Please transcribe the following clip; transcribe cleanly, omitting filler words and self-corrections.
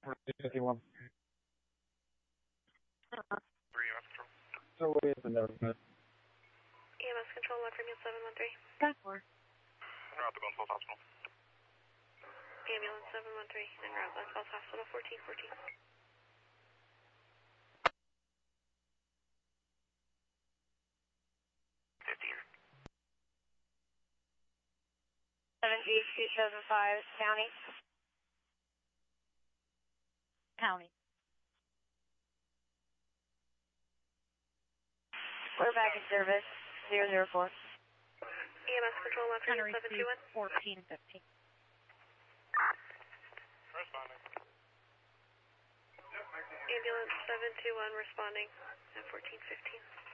1451. 3 EMS control. So what is the note? EMS control, left from 713. Got 4. En route to Glens Falls Hospital. Ambulance 713, en route Glens Falls Hospital, 1414. 7G275, County. County. We're back in service, 004. EMS control, left from 721. 1415. Responding. Ambulance 721 responding at 1415.